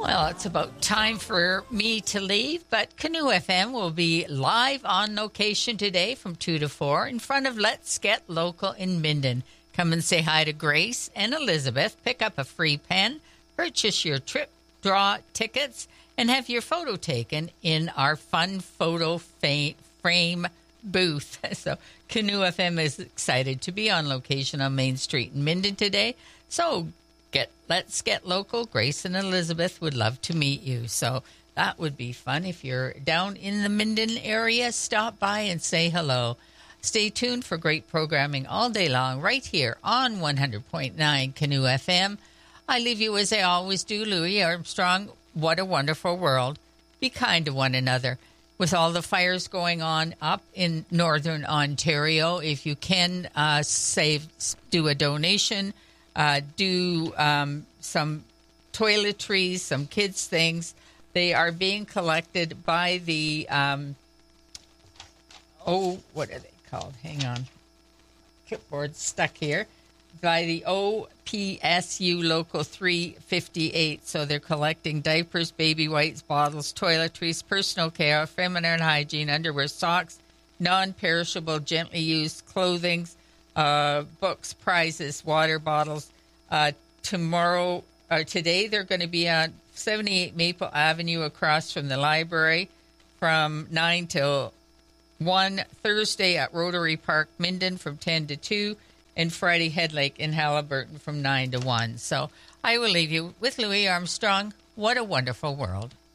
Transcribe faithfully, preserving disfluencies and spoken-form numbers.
Well, it's about time for me to leave, but Canoe F M will be live on location today from two to four in front of Let's Get Local in Minden. Come and say hi to Grace and Elizabeth, pick up a free pen, purchase your trip, draw tickets, and have your photo taken in our fun photo fa- frame booth. So Canoe F M is excited to be on location on Main Street in Minden today. So Get, let's get local. Grace and Elizabeth would love to meet you. So that would be fun. If you're down in the Minden area, stop by and say hello. Stay tuned for great programming all day long right here on one hundred point nine Canoe F M. I leave you as I always do, Louis Armstrong. What a wonderful world. Be kind to one another. With all the fires going on up in northern Ontario, if you can uh, save, do a donation. Uh, do um, some toiletries, some kids' things. They are being collected by the, um, oh, what are they called? Hang on. Clipboard's stuck here. By the O P S U Local three fifty-eight. So they're collecting diapers, baby wipes, bottles, toiletries, personal care, feminine hygiene, underwear, socks, non-perishable, gently used clothing, Uh, books, prizes, water bottles. Uh, tomorrow, or today, they're going to be on seventy-eight Maple Avenue across from the library from nine till one. Thursday at Rotary Park, Minden from ten to two. And Friday, Head Lake in Halliburton from nine to one. So I will leave you with Louis Armstrong. What a wonderful world.